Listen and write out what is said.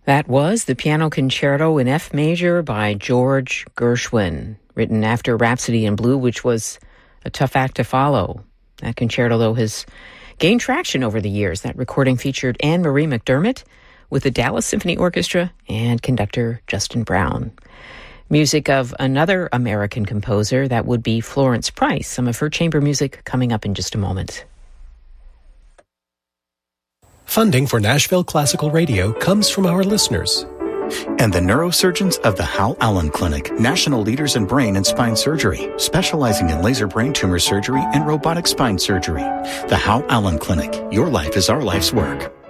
That was the Piano Concerto in F major by George Gershwin, written after Rhapsody in Blue, which was a tough act to follow. That concerto, though, has gained traction over the years. That recording featured Anne-Marie McDermott with the Dallas Symphony Orchestra and conductor Justin Brown. Music of another American composer, that would be Florence Price. Some of her chamber music coming up in just a moment. Funding for Nashville Classical Radio comes from our listeners. And the neurosurgeons of the Hal Allen Clinic, national leaders in brain and spine surgery, specializing in laser brain tumor surgery and robotic spine surgery. The Hal Allen Clinic. Your life is our life's work.